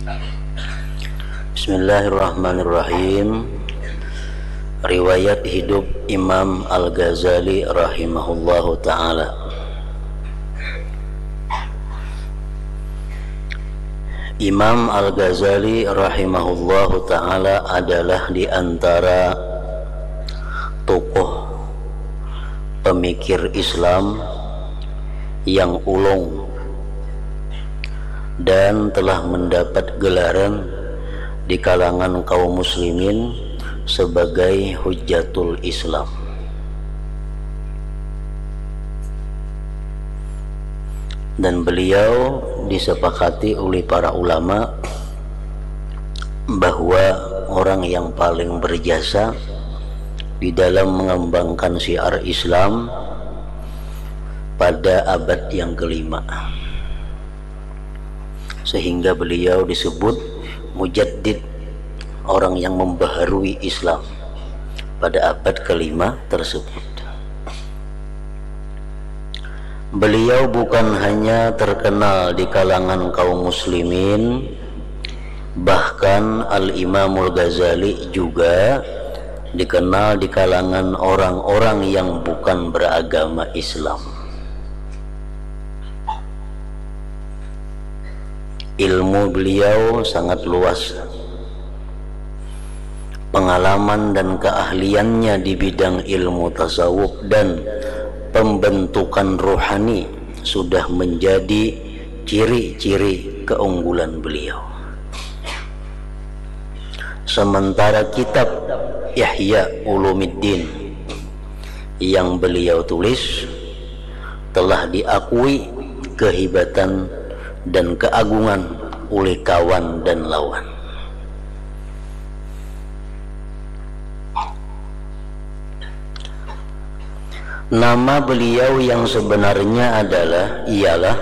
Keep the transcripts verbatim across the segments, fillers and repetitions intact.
Bismillahirrahmanirrahim. Riwayat hidup Imam Al-Ghazali rahimahullahu ta'ala. Imam Al-Ghazali rahimahullahu ta'ala adalah di antara tokoh pemikir Islam yang ulung dan telah mendapat gelaran di kalangan kaum muslimin sebagai Hujjatul Islam. Dan beliau disepakati oleh para ulama bahwa orang yang paling berjasa di dalam mengembangkan syiar Islam pada abad yang kelima, sehingga beliau disebut Mujaddid, orang yang membaharui Islam pada abad kelima tersebut. Beliau bukan hanya terkenal di kalangan kaum muslimin, bahkan Al-Imamul Ghazali juga dikenal di kalangan orang-orang yang bukan beragama Islam. Ilmu beliau sangat luas. Pengalaman dan keahliannya di bidang ilmu tasawuf dan pembentukan rohani sudah menjadi ciri-ciri keunggulan beliau. Sementara kitab Ihya Ulumuddin yang beliau tulis telah diakui kehebatan dan keagungan oleh kawan dan lawan. Nama beliau yang sebenarnya adalah ialah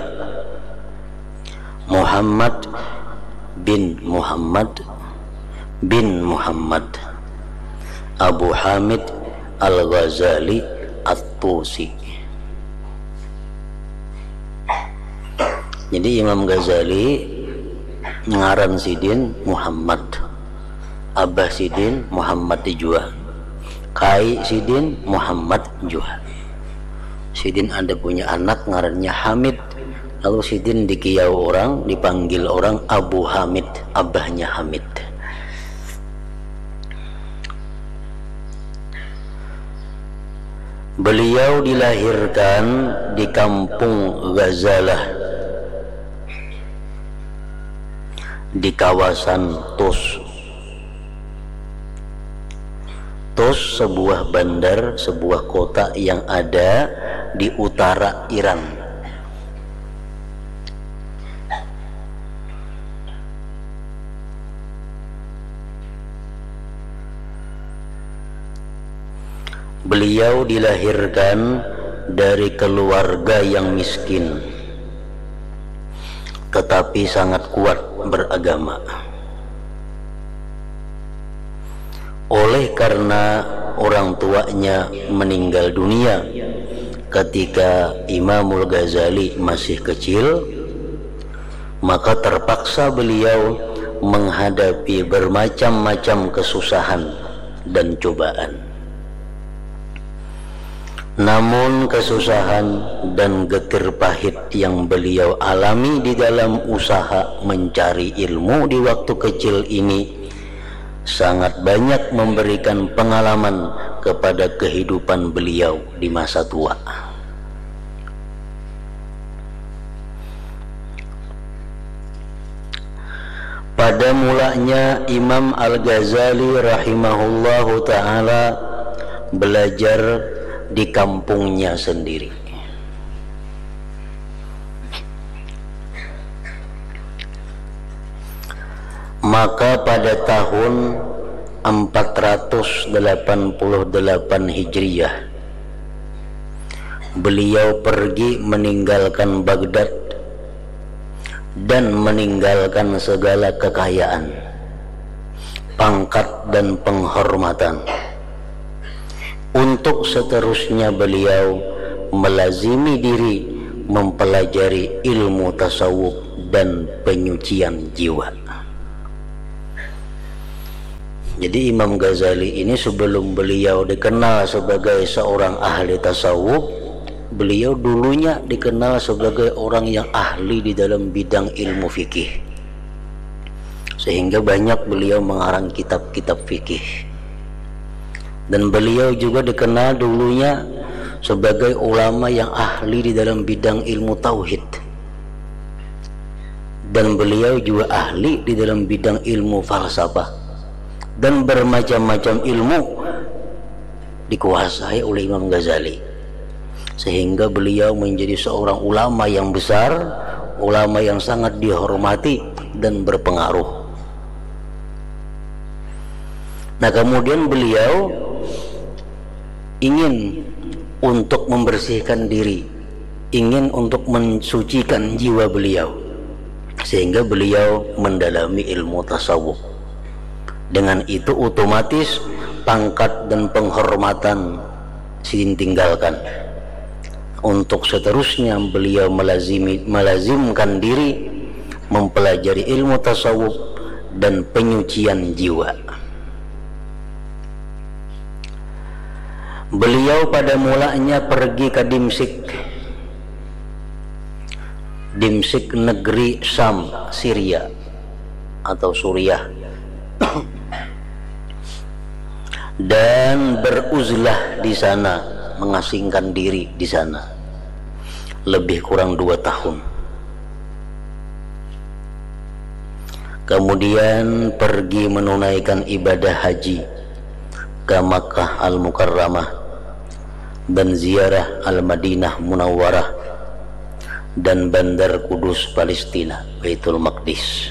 Muhammad bin Muhammad bin Muhammad Abu Hamid Al-Ghazali At-Tusi. Jadi Imam Ghazali ngaran sidin Muhammad, Abah sidin Muhammad Jua, Kai sidin Muhammad Jua. Sidin ada punya anak ngarannya Hamid, lalu sidin dikiyau orang, dipanggil orang Abu Hamid, abahnya Hamid. Beliau dilahirkan di kampung Ghazalah di kawasan Tus. Tus sebuah bandar, sebuah kota yang ada di utara Iran. Beliau dilahirkan dari keluarga yang miskin, tetapi sangat kuat beragama. Oleh karena orang tuanya meninggal dunia ketika Imamul Ghazali masih kecil, maka terpaksa beliau menghadapi bermacam-macam kesusahan dan cobaan. Namun kesusahan dan getir pahit yang beliau alami di dalam usaha mencari ilmu di waktu kecil ini sangat banyak memberikan pengalaman kepada kehidupan beliau di masa tua. Pada mulanya Imam Al-Ghazali rahimahullahu ta'ala belajar di kampungnya sendiri. Maka pada tahun empat ratus delapan puluh delapan Hijriah beliau pergi meninggalkan Baghdad dan meninggalkan segala kekayaan, pangkat dan penghormatan. Untuk seterusnya beliau melazimi diri mempelajari ilmu tasawuf dan penyucian jiwa. Jadi Imam Ghazali ini sebelum beliau dikenal sebagai seorang ahli tasawuf, beliau dulunya dikenal sebagai orang yang ahli di dalam bidang ilmu fikih, sehingga banyak beliau mengarang kitab-kitab fikih. Dan beliau juga dikenal dulunya sebagai ulama yang ahli di dalam bidang ilmu tauhid, dan beliau juga ahli di dalam bidang ilmu falsafah, dan bermacam-macam ilmu dikuasai oleh Imam Ghazali, sehingga beliau menjadi seorang ulama yang besar, ulama yang sangat dihormati dan berpengaruh. Nah, kemudian beliau ingin untuk membersihkan diri, ingin untuk mensucikan jiwa beliau, sehingga beliau mendalami ilmu tasawuf. Dengan itu otomatis pangkat dan penghormatan ditinggalkan. Untuk seterusnya beliau melazimi, melazimkan diri mempelajari ilmu tasawuf dan penyucian jiwa. Beliau pada mulanya pergi ke Dimsyik. Dimsyik negeri Syam, Syria atau Suriah, dan beruzlah di sana, mengasingkan diri di sana lebih kurang dua tahun. Kemudian pergi menunaikan ibadah haji ke Makkah Al-Mukarramah dan ziarah Al-Madinah Munawwarah dan Bandar Kudus Palestina, Baitul Maqdis.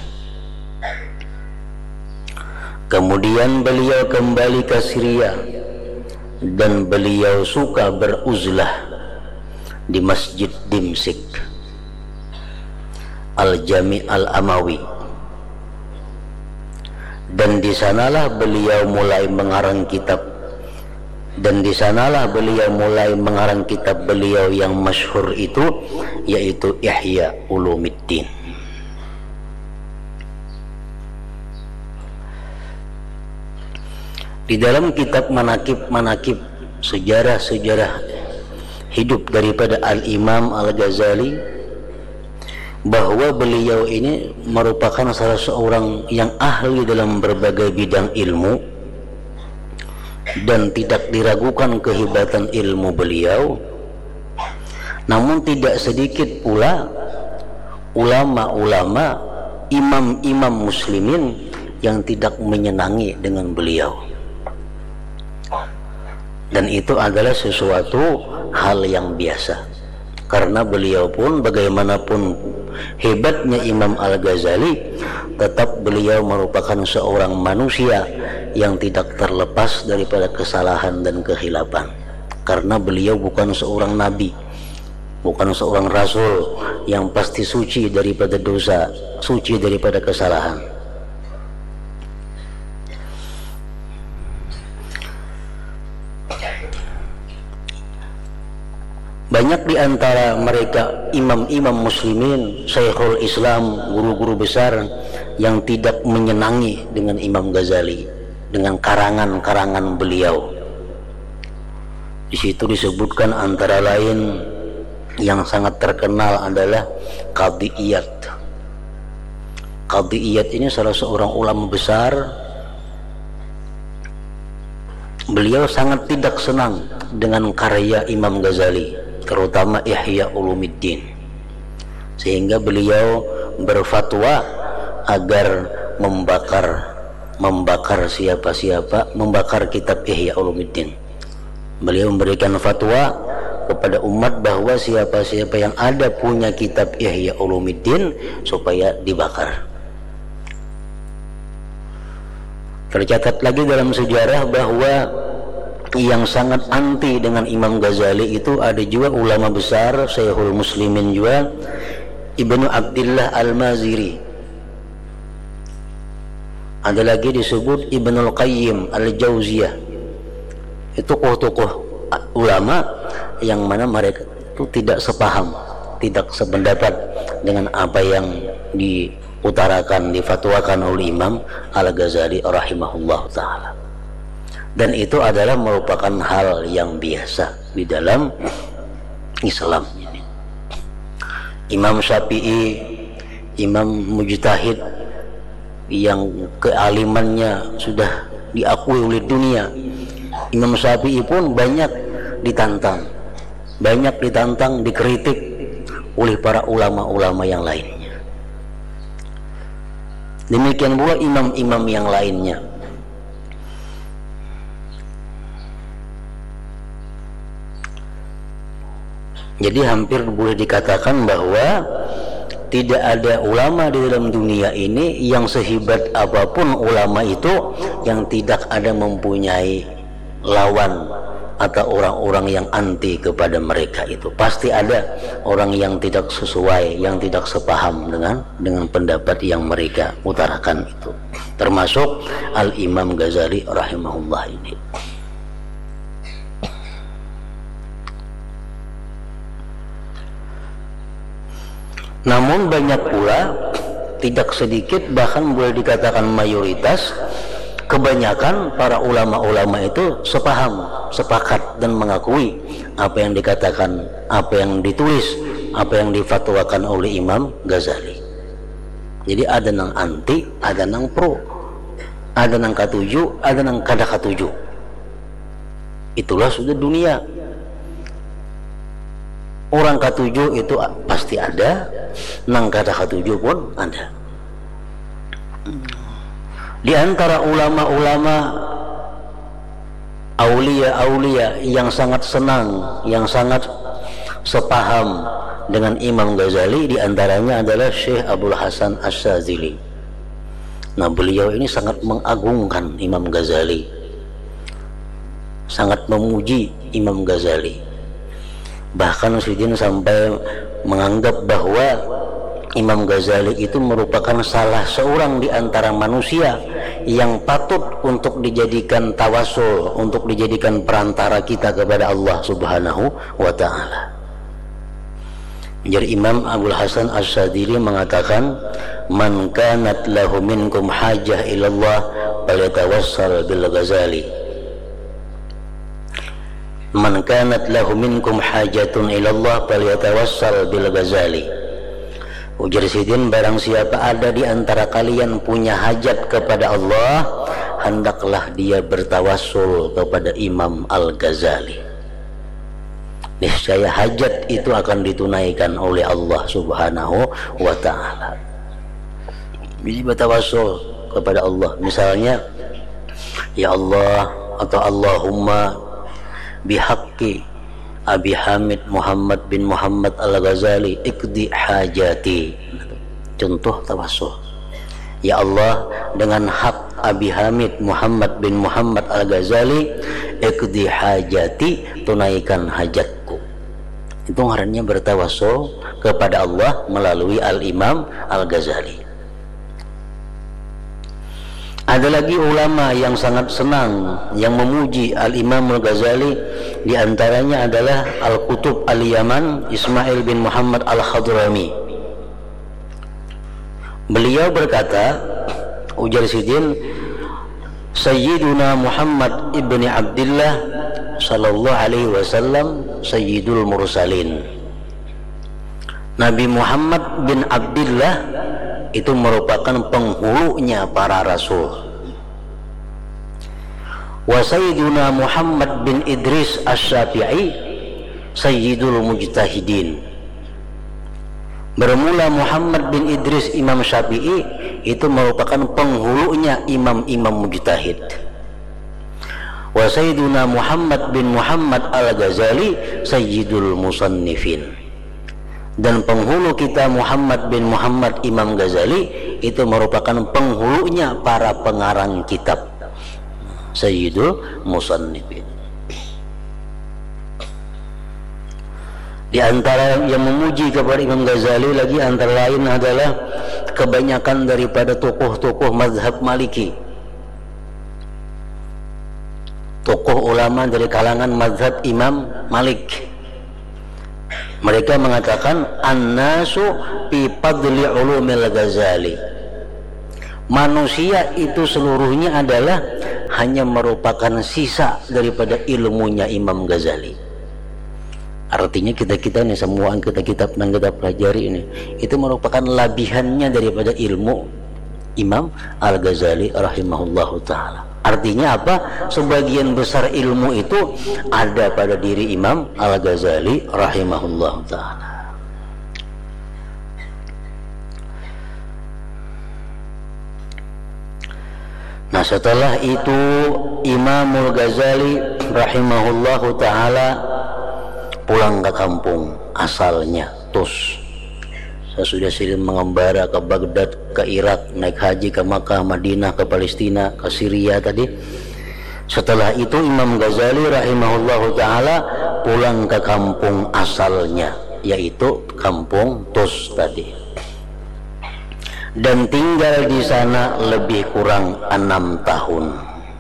Kemudian beliau kembali ke Syria dan beliau suka beruzlah di Masjid Dimsyik Al-Jami' Al-Amawi, dan di sanalah beliau mulai mengarang kitab dan di sanalah beliau mulai mengarang kitab beliau yang masyhur itu, yaitu Ihya Ulumuddin. Di dalam kitab manakib-manakib, sejarah-sejarah hidup daripada Al-Imam Al-Ghazali, bahwa beliau ini merupakan salah seorang yang ahli dalam berbagai bidang ilmu, dan tidak diragukan kehebatan ilmu beliau. Namun tidak sedikit pula ulama-ulama, imam-imam muslimin yang tidak menyenangi dengan beliau. Dan itu adalah sesuatu hal yang biasa, karena beliau pun bagaimanapun hebatnya Imam Al-Ghazali, tetap beliau merupakan seorang manusia yang tidak terlepas daripada kesalahan dan kehilapan, karena beliau bukan seorang nabi, bukan seorang rasul yang pasti suci daripada dosa, suci daripada kesalahan. Banyak di antara mereka imam-imam muslimin, Syekhul Islam, guru-guru besar yang tidak menyenangi dengan Imam Ghazali, dengan karangan-karangan beliau. Di situ disebutkan antara lain yang sangat terkenal adalah Qadhi Iyad. Qadhi Iyad ini salah seorang ulama besar. Beliau sangat tidak senang dengan karya Imam Ghazali, terutama Ihya Ulumuddin, sehingga beliau berfatwa agar membakar membakar siapa-siapa, membakar kitab Ihya Ulumuddin. Beliau memberikan fatwa kepada umat bahwa siapa-siapa yang ada punya kitab Ihya Ulumuddin supaya dibakar. Tercatat lagi dalam sejarah bahwa yang sangat anti dengan Imam Ghazali itu ada juga ulama besar, Syekhul Muslimin juga, Ibnu Abdillah Al-Maziri. Ada lagi disebut Ibnul Qayyim Al-Jauziyah. Itu tokoh-tokoh ulama yang mana mereka itu tidak sepaham, tidak sependapat dengan apa yang di diutarakan, difatwakan oleh Imam Al-Ghazali rahimahullah ta'ala. Dan itu adalah merupakan hal yang biasa di dalam Islam. Imam Syafi'i, imam mujtahid yang kealimannya sudah diakui oleh dunia, Imam Syafi'i pun banyak ditantang, banyak ditantang, dikritik oleh para ulama-ulama yang lainnya. Demikian pula imam-imam yang lainnya. Jadi hampir boleh dikatakan bahwa tidak ada ulama di dalam dunia ini yang sehebat apapun ulama itu yang tidak ada mempunyai lawan atau orang-orang yang anti kepada mereka itu. Pasti ada orang yang tidak sesuai, yang tidak sepaham dengan dengan pendapat yang mereka utarakan itu. Termasuk Al-Imam Ghazali rahimahullah ini. Namun banyak pula, tidak sedikit, bahkan boleh dikatakan mayoritas, kebanyakan para ulama-ulama itu sepaham, sepakat dan mengakui apa yang dikatakan, apa yang ditulis, apa yang difatwakan oleh Imam Ghazali. Jadi ada nang anti, ada nang pro, ada nang katuju, ada nang kada katuju. Itulah sudah dunia. Orang katuju itu pasti ada, nang kada katuju pun ada. Di antara ulama-ulama aulia-aulia yang sangat senang, yang sangat sepaham dengan Imam Ghazali, di antaranya adalah Syekh Abdul Hasan Asy-Syadzili. Nah, beliau ini sangat mengagungkan Imam Ghazali, sangat memuji Imam Ghazali. Bahkan Sidin sampai menganggap bahwa Imam Ghazali itu merupakan salah seorang di antara manusia yang patut untuk dijadikan tawasul, untuk dijadikan perantara kita kepada Allah Subhanahu wa ta'ala. Jadi Imam Abdul Hasan Asy-Syadzili mengatakan, man kanat lahu minkum hajah ilallah falyatawassal bil Ghazali. Man kanat lahu minkum hajatun ilallah falyatawassal bil Ghazali. Ujar Sidin, barang siapa ada di antara kalian punya hajat kepada Allah, hendaklah dia bertawassul kepada Imam Al-Ghazali. Niscaya hajat itu akan ditunaikan oleh Allah Subhanahu wa ta'ala. Jadi bertawassul kepada Allah, misalnya ya Allah atau Allahumma bihaqqi Abi Hamid Muhammad bin Muhammad Al-Ghazali ikdi hajati. Contoh tawassul. Ya Allah, dengan hak Abi Hamid Muhammad bin Muhammad Al-Ghazali ikdi hajati, tunaikan hajatku. Itu ngarannya bertawassul kepada Allah melalui Al-Imam Al-Ghazali. Ada lagi ulama yang sangat senang, yang memuji Al-Imam Al-Ghazali, di antaranya adalah Al-Qutub Al-Yaman Ismail bin Muhammad Al-Khadrami. Beliau berkata, ujar Sidin, Sayyiduna Muhammad ibni Abdillah sallallahu alaihi wasallam Sayyidul Mursalin. Nabi Muhammad bin Abdillah itu merupakan penghulunya para rasul. Wa Sayyiduna Muhammad bin Idris Asy-Syafi'i Sayyidul Mujtahidin. Bermula Muhammad bin Idris Imam Syafi'i itu merupakan penghulunya imam-imam mujtahid. Wa Sayyiduna Muhammad bin Muhammad Al-Ghazali Sayyidul Musannifin. Dan penghulu kita Muhammad bin Muhammad Imam Ghazali itu merupakan penghulunya para pengarang kitab, Sayyidul Musannifin. Di antara yang memuji kepada Imam Ghazali lagi antara lain adalah kebanyakan daripada tokoh-tokoh mazhab Maliki, tokoh ulama dari kalangan mazhab Imam Malik. Mereka mengatakan an-nasu fi fadli ulumil Ghazali. Manusia itu seluruhnya adalah hanya merupakan sisa daripada ilmunya Imam Ghazali. Artinya kita-kita nih, semua yang kita-kita pernah kita pelajari ini, itu merupakan labihannya daripada ilmu Imam Al-Ghazali rahimahullahu ta'ala. Artinya apa? Sebagian besar ilmu itu ada pada diri Imam Al-Ghazali rahimahullahu ta'ala. Nah, setelah itu Imamul Ghazali rahimahullahu ta'ala pulang ke kampung asalnya, Tus. Saya sudah sering mengembara ke Baghdad, ke Irak, naik haji ke Makkah, Madinah, ke Palestina, ke Syria tadi. Setelah itu Imam Ghazali rahimahullahu ta'ala pulang ke kampung asalnya, yaitu kampung Tus tadi, dan tinggal di sana lebih kurang enam tahun.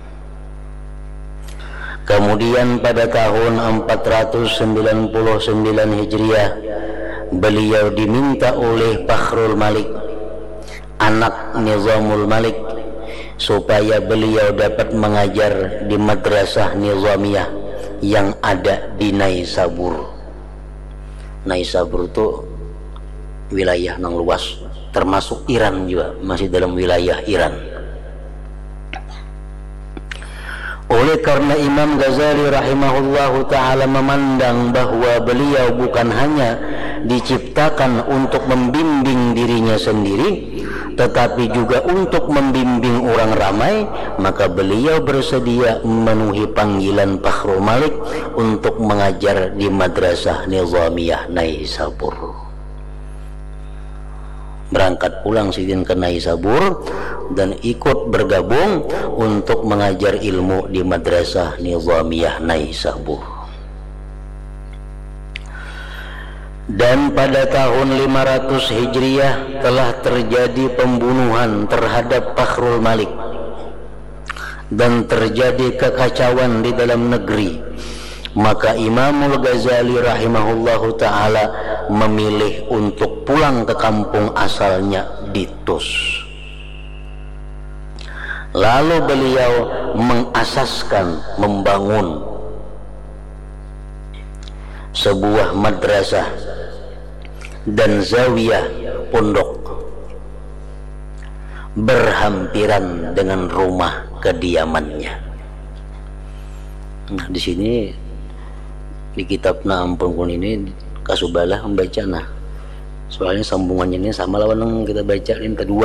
Kemudian pada tahun empat ratus sembilan puluh sembilan Hijriah beliau diminta oleh Fakhrul Malik, anak Nizamul Malik, supaya beliau dapat mengajar di madrasah Nizamiyah yang ada di Naisabur. Naisabur itu wilayah yang luas, termasuk Iran juga, masih dalam wilayah Iran. Oleh karena Imam Ghazali rahimahullahu ta'ala memandang bahwa beliau bukan hanya diciptakan untuk membimbing dirinya sendiri, tetapi juga untuk membimbing orang ramai, maka beliau bersedia memenuhi panggilan Fakhrul Malik untuk mengajar di Madrasah Nizamiyah Naisabur. Berangkat pulang Sidin ke Naisabur dan ikut bergabung untuk mengajar ilmu di Madrasah Nizamiyah Naisabur. Dan pada tahun lima ratus Hijriah telah terjadi pembunuhan terhadap Fakhrul Malik dan terjadi kekacauan di dalam negeri. Maka Imamul Ghazali rahimahullahu ta'ala memilih untuk pulang ke kampung asalnya di Tus. Lalu beliau mengasaskan, membangun sebuah madrasah dan zawiyah pondok berhampiran dengan rumah kediamannya. Nah, di sini di kitab na ampun kun ini kasubalah membaca, nah soalnya sambungannya ini sama lawan yang kita baca ini kedua.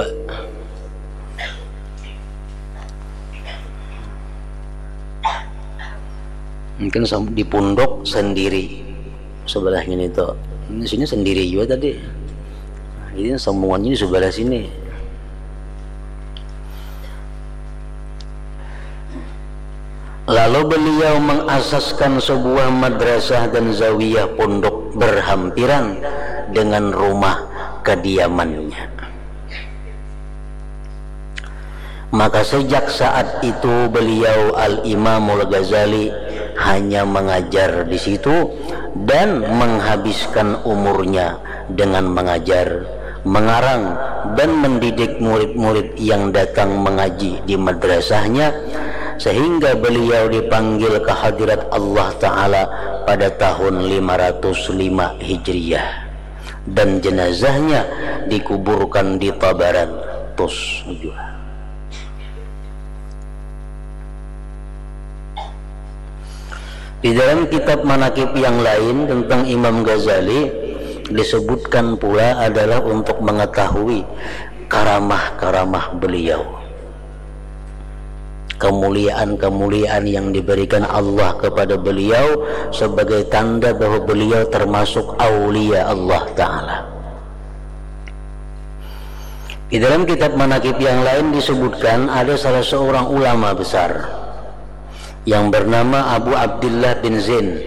Mungkin di pondok sendiri sebelahnya ini tuh, ini sini sendiri juga tadi. Nah, ini sambungannya di sebelah sini. Lalu beliau mengasaskan sebuah madrasah dan zawiyah pondok berhampiran dengan rumah kediamannya. Maka sejak saat itu beliau Al-Imamul Ghazali hanya mengajar di situ dan menghabiskan umurnya dengan mengajar, mengarang dan mendidik murid-murid yang datang mengaji di madrasahnya, sehingga beliau dipanggil ke hadirat Allah Ta'ala pada tahun lima ratus lima Hijriyah dan jenazahnya dikuburkan di Tabaran, Tus. Di dalam kitab manaqib yang lain tentang Imam Ghazali disebutkan pula adalah untuk mengetahui karamah-karamah beliau, kemuliaan-kemuliaan yang diberikan Allah kepada beliau sebagai tanda bahwa beliau termasuk aulia Allah Ta'ala. Di dalam kitab manaqib yang lain disebutkan ada salah seorang ulama besar yang bernama Abu Abdullah bin Zain.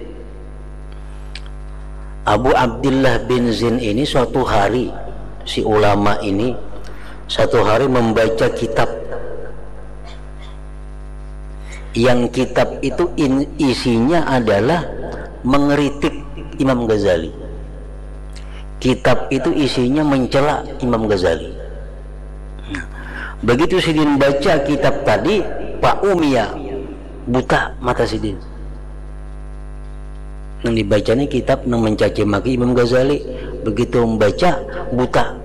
Abu Abdullah bin Zain ini suatu hari, si ulama ini satu hari membaca kitab, yang kitab itu in, isinya adalah mengkritik Imam Ghazali. Kitab itu isinya mencela Imam Ghazali. Begitu Sidin baca kitab tadi, Pak Umia buta mata Sidin. Yang dibacanya kitab yang mencaci maki Imam Ghazali, begitu membaca buta.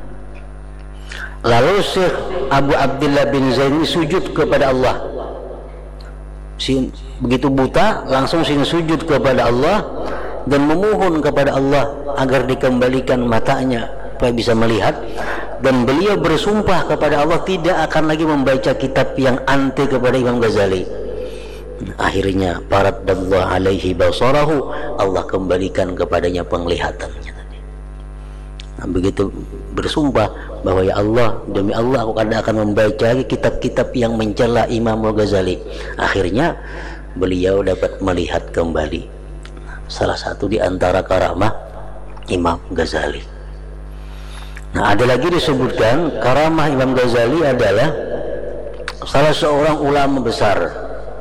Lalu Syekh Abu Abdullah bin Zaini sujud kepada Allah. Sin, begitu buta langsung sin sujud kepada Allah dan memohon kepada Allah agar dikembalikan matanya supaya bisa melihat, dan beliau bersumpah kepada Allah tidak akan lagi membaca kitab yang anti kepada Imam Ghazali. Akhirnya faradallahu alaihi basarahu, Allah kembalikan kepadanya penglihatannya tadi. Nah, begitu bersumpah bahwa ya Allah, demi Allah aku tidak akan membaca lagi kitab-kitab yang mencela Imam Ghazali. Akhirnya beliau dapat melihat kembali. Salah satu di antara karamah Imam Ghazali. Nah, ada lagi disebutkan karamah Imam Ghazali adalah salah seorang ulama besar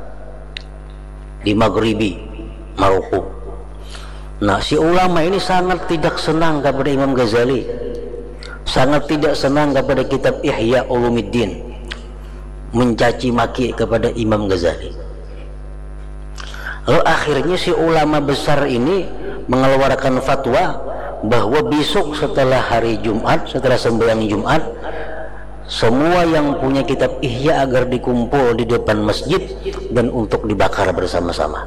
di Maghribi, Maroko. Nah, si ulama ini sangat tidak senang kepada Imam Ghazali, sangat tidak senang kepada kitab Ihya Ulumuddin, mencaci maki kepada Imam Ghazali. Lalu akhirnya si ulama besar ini mengeluarkan fatwa bahwa besok setelah hari Jumat, setelah sembahyang Jumat, semua yang punya kitab Ihya agar dikumpul di depan masjid dan untuk dibakar bersama-sama.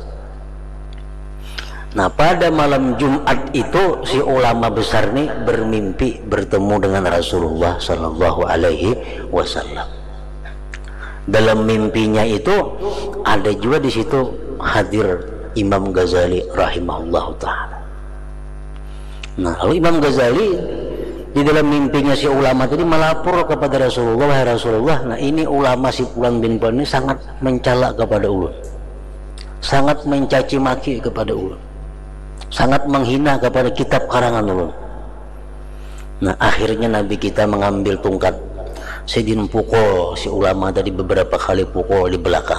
Nah, pada malam Jumat itu si ulama besar ini bermimpi bertemu dengan Rasulullah Sallallahu Alaihi Wasallam. Dalam mimpinya itu ada juga di situ hadir Imam Ghazali rahimahullah taala. Nah, lalu Imam Ghazali di dalam mimpinya si ulama tadi melapor kepada Rasulullah, wahai Rasulullah, nah ini ulama si Fulan bin Fulan ini sangat mencela kepada ulun, sangat mencaci maki kepada ulun, sangat menghina kepada kitab karangan ulun. Nah, akhirnya Nabi kita mengambil tongkat, Sidin pukul si ulama tadi beberapa kali, pukul di belakang.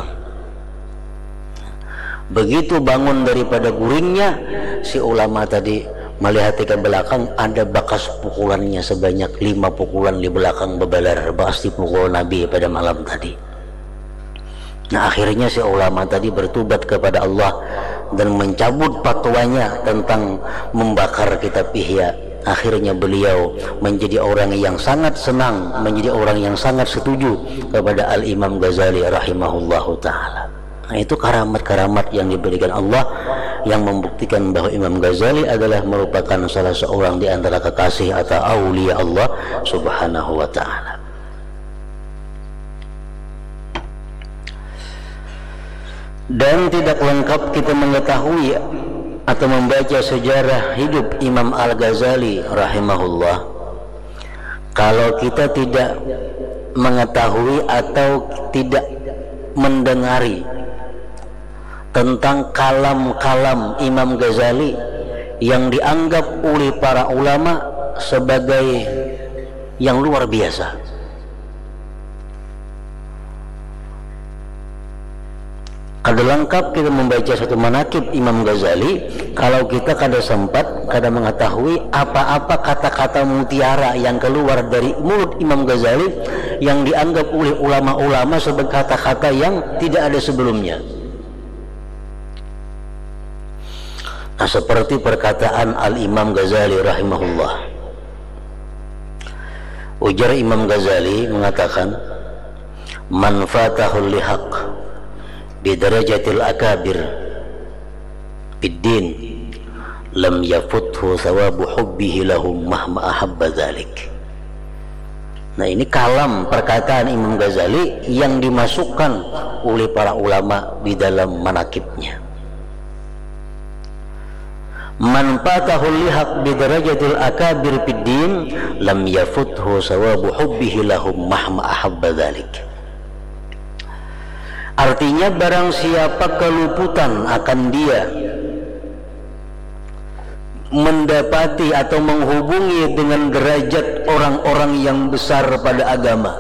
Begitu bangun daripada guringnya, si ulama tadi melihat ke belakang, ada bekas pukulannya sebanyak lima pukulan di belakang bebalar, pasti pukul Nabi pada malam tadi. Nah, akhirnya si ulama tadi bertobat kepada Allah dan mencabut fatwanya tentang membakar kitab Ihya. Akhirnya beliau menjadi orang yang sangat senang, menjadi orang yang sangat setuju kepada Al-Imam Ghazali rahimahullahu ta'ala. Nah, itu karamat-karamat yang diberikan Allah yang membuktikan bahwa Imam Ghazali adalah merupakan salah seorang di antara kekasih atau aulia Allah subhanahu wa ta'ala. Dan tidak lengkap kita mengetahui atau membaca sejarah hidup Imam Al-Ghazali rahimahullah kalau kita tidak mengetahui atau tidak mendengari tentang kalam-kalam Imam Ghazali yang dianggap oleh para ulama sebagai yang luar biasa. Kada lengkap kita membaca satu manakib Imam Ghazali kalau kita kada sempat, kada mengetahui apa-apa kata-kata mutiara yang keluar dari mulut Imam Ghazali yang dianggap oleh ulama-ulama sebagai kata-kata yang tidak ada sebelumnya. Nah, seperti perkataan Al-Imam Ghazali rahimahullah. Ujar Imam Ghazali mengatakan, man fatahul lihaq bidarajatil akabir biddin lam yafuthu thawabu hubbihi lahum mahma ahabba dhalik. Nah, ini kalam perkataan Imam Ghazali yang dimasukkan oleh para ulama di dalam manakibnya. Man fatahul lihaq bidarajatil akabir biddin lam yafuthu thawabu hubbihi lahum mahma ahabba dhalik. Artinya barang siapa keluputan akan dia mendapati atau menghubungi dengan derajat orang-orang yang besar pada agama.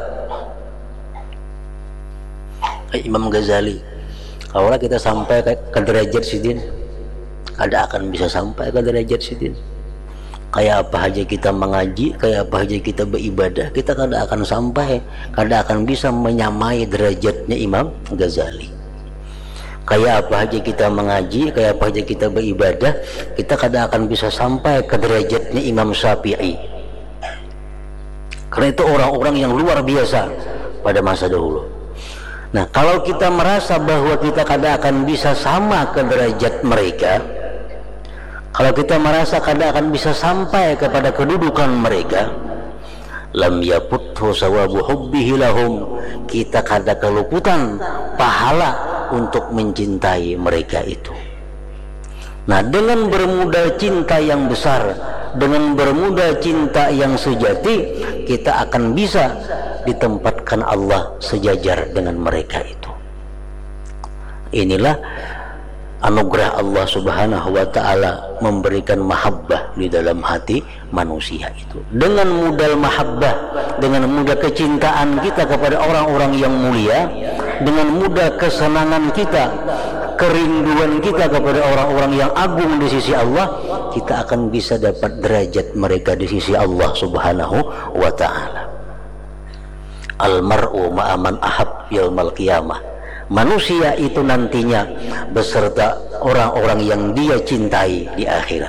Imam Ghazali, kalau kita sampai ke derajat sidin, kada akan bisa sampai ke derajat sidin. Kayak apa aja kita mengaji, kayak apa aja kita beribadah, kita kada akan sampai, kada akan bisa menyamai derajatnya Imam Ghazali. Kayak apa aja kita mengaji, kayak apa aja kita beribadah, kita kada akan bisa sampai ke derajatnya Imam Syafi'i. Karena itu orang-orang yang luar biasa pada masa dahulu. Nah, kalau kita merasa bahwa kita kada akan bisa sama ke derajat mereka, kalau kita merasa kada akan bisa sampai kepada kedudukan mereka, lam yaputhu sawabu hubbihi lahum, kita kada keluputan pahala untuk mencintai mereka itu. Nah, dengan bermodal cinta yang besar, dengan bermodal cinta yang sejati, kita akan bisa ditempatkan Allah sejajar dengan mereka itu. Inilah anugerah Allah Subhanahu wa ta'ala memberikan mahabbah di dalam hati manusia itu. Dengan modal mahabbah, dengan modal kecintaan kita kepada orang-orang yang mulia, dengan modal kesenangan kita, kerinduan kita kepada orang-orang yang agung di sisi Allah, kita akan bisa dapat derajat mereka di sisi Allah Subhanahu wa ta'ala. Al-mar'u ma'aman ahab yaumal qiyamah. Manusia itu nantinya beserta orang-orang yang dia cintai di akhirat.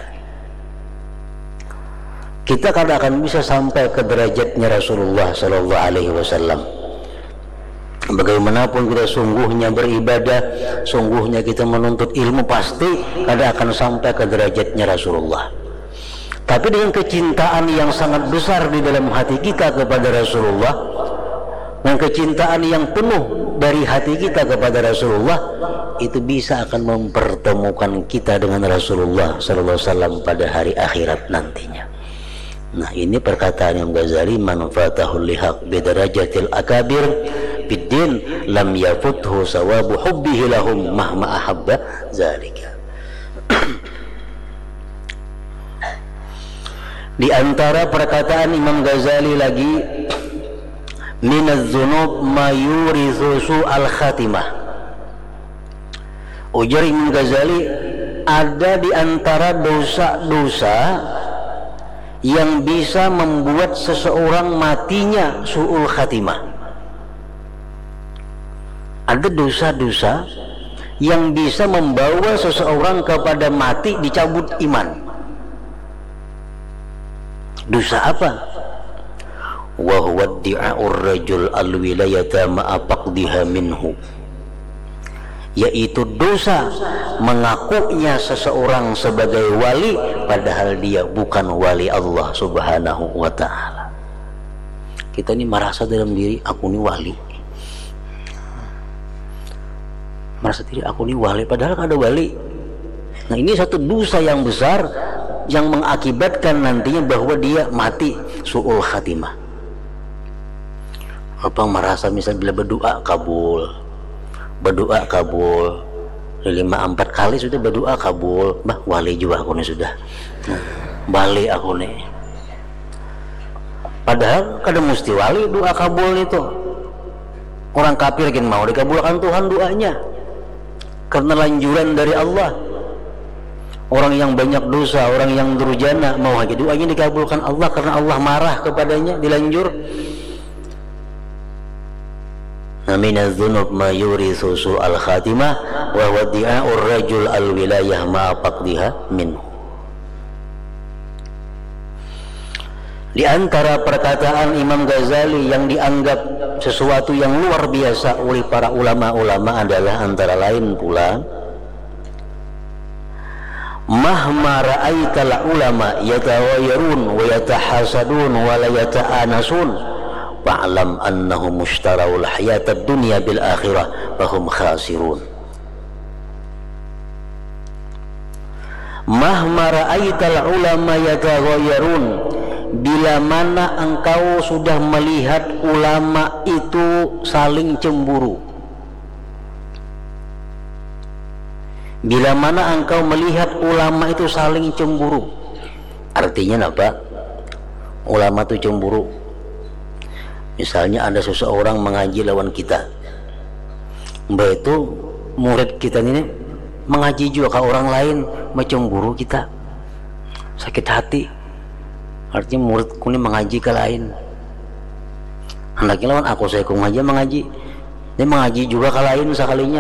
Kita kadang akan bisa sampai ke derajatnya Rasulullah Sallallahu Alaihi Wasallam. Bagaimanapun kita sungguhnya beribadah, sungguhnya kita menuntut ilmu, pasti kadang akan sampai ke derajatnya Rasulullah. Tapi dengan kecintaan yang sangat besar di dalam hati kita kepada Rasulullah, dan kecintaan yang penuh dari hati kita kepada Rasulullah, itu bisa akan mempertemukan kita dengan Rasulullah Sallallahu Alaihi Wasallam pada hari akhirat nantinya. Nah, ini perkataan Imam Ghazali, man fatahul lihaq bidarajatil akabir biddin lam yafuthu sawabu hubbihi lahum mahma ahabba zalika. Di antara perkataan Imam Ghazali lagi, minaz dzunub ma yurithu su'al khatimah. Ujar Imam Ghazali, ada di antara dosa-dosa yang bisa membuat seseorang matinya su'ul khatimah. Ada dosa-dosa yang bisa membawa seseorang kepada mati, dicabut iman. Dosa apa? Wa huwa di'a'ur rajul al-wilayata ma'a faqdiha minhu, yaitu dosa mengakunya seseorang sebagai wali padahal dia bukan wali Allah Subhanahu wa ta'ala. Kita ini merasa dalam diri, aku ini wali, merasa diri aku ini wali padahal ada wali. Nah, ini satu dosa yang besar yang mengakibatkan nantinya bahwa dia mati su'ul khatimah. Apa merasa misal bila berdoa kabul, berdoa kabul lima empat kali sudah berdoa kabul, bah wali juga aku nih sudah, balik aku nih. Padahal kadang mesti wali doa kabul itu. Orang kafir kan mau dikabulkan Tuhan doanya karena lanjuran dari Allah. Orang yang banyak dosa, orang yang durjana, mau aja doanya dikabulkan Allah karena Allah marah kepadanya, dilanjur. Minaz dzunub ma yurithu su'al khatimah wa huwa di'a'ur rajul al-wilayah ma'a faqdiha minhu. Di antara perkataan Imam Ghazali yang dianggap sesuatu yang luar biasa oleh para ulama-ulama adalah antara lain pula, mahma ra'aital ulama yatawayyarun wa yatahasadun wa la yata'anasun fa'lam annahum mushtarawul hayatad dunya bil akhirah fahum khasirun. Mahma ra'aital ulama yataghayyarun, bila mana engkau sudah melihat ulama itu saling cemburu, bila mana engkau melihat ulama itu saling cemburu, artinya apa? Ulama itu cemburu. Misalnya ada seseorang mengaji lawan kita, mbak itu murid kita ini mengaji juga ke orang lain, mencemburu kita, sakit hati. artinya muridku ini mengaji ke lain, hendaknya lawan aku saya ku ngaji mengaji, dia mengaji juga ke lain sekalinya